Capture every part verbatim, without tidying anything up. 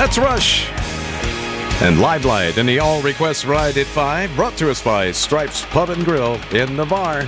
That's Rush and Live Light in the All Request Ride at five, brought to us by Stripes Pub and Grill in Navarre.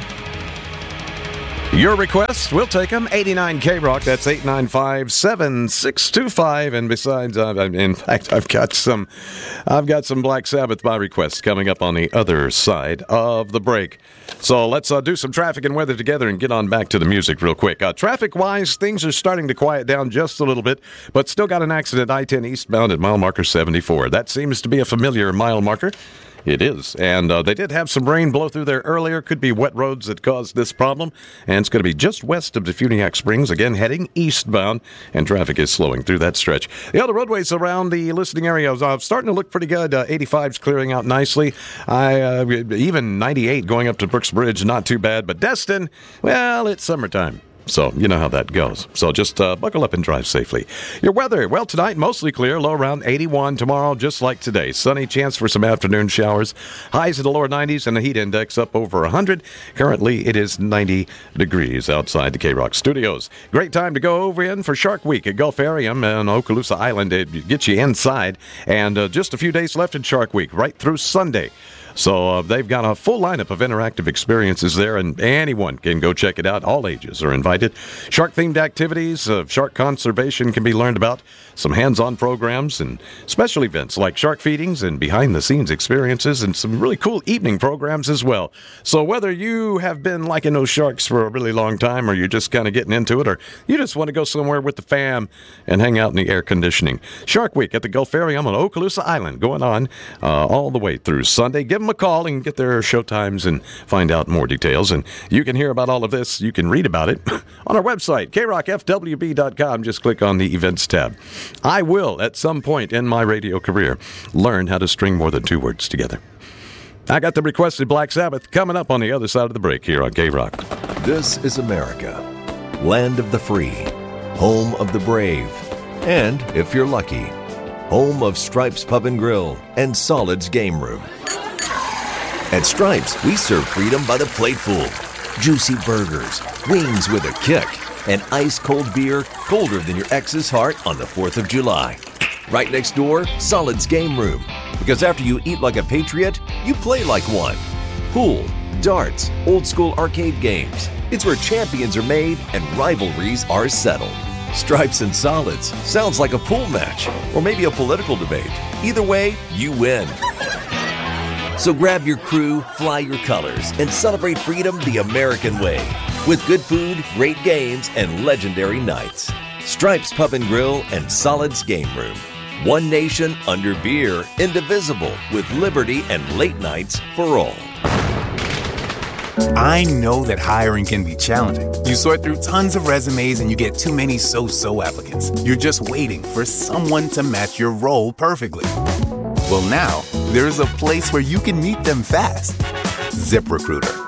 Your requests, we'll take them. eighty-nine K-Rock, that's eight nine five, seven six two five. And besides, uh, in fact, I've got some I've got some Black Sabbath by requests coming up on the other side of the break. So let's uh, do some traffic and weather together and get on back to the music real quick. Uh, traffic-wise, things are starting to quiet down just a little bit, but still got an accident I ten eastbound at mile marker seventy-four. That seems to be a familiar mile marker. It is, and uh, they did have some rain blow through there earlier. Could be wet roads that caused this problem, and it's going to be just west of Defuniak Springs, again heading eastbound, and traffic is slowing through that stretch. The other roadways around the listening area are starting to look pretty good. Uh, eighty-five's clearing out nicely. I uh, even ninety-eight going up to Brooks Bridge, not too bad, but Destin, well, it's summertime. So, you know how that goes. So just uh, buckle up and drive safely. Your weather, well, tonight, mostly clear, low around eighty-one. Tomorrow, just like today, sunny, chance for some afternoon showers. Highs in the lower nineties and the heat index up over one hundred. Currently, it is ninety degrees outside the K-Rock studios. Great time to go over in for Shark Week at Gulfarium and Okaloosa Island. It gets you inside. And uh, just a few days left in Shark Week, right through Sunday. So uh, they've got a full lineup of interactive experiences there, and anyone can go check it out. All ages are invited. Shark-themed activities, uh, shark conservation can be learned about, some hands-on programs, and special events like shark feedings and behind-the-scenes experiences, and some really cool evening programs as well. So whether you have been liking those sharks for a really long time, or you're just kind of getting into it, or you just want to go somewhere with the fam and hang out in the air conditioning, Shark Week at the Gulfarium on Okaloosa Island going on uh, all the way through Sunday. Give them a call and get their show times and find out more details. And you can hear about all of this. You can read about it on our website, K rock F W B dot com. Just click on the events tab. I will, at some point in my radio career, learn how to string more than two words together. I got the requested Black Sabbath coming up on the other side of the break here on K-Rock. This is America, land of the free, home of the brave, and, if you're lucky, home of Stripes Pub and Grill and Solid's Game Room. At Stripes, we serve freedom by the plateful. Juicy burgers, wings with a kick, and ice-cold beer colder than your ex's heart on the fourth of July. Right next door, Solid's Game Room. Because after you eat like a patriot, you play like one. Pool, darts, old-school arcade games. It's where champions are made and rivalries are settled. Stripes and Solids sounds like a pool match or maybe a political debate. Either way, you win. So grab your crew, fly your colors, and celebrate freedom the American way. With good food, great games, and legendary nights. Stripes Pub and Grill and Solid's Game Room. One nation under beer, indivisible, with liberty and late nights for all. I know that hiring can be challenging. You sort through tons of resumes and you get too many so-so applicants. You're just waiting for someone to match your role perfectly. Well, now, there's a place where you can meet them fast. ZipRecruiter.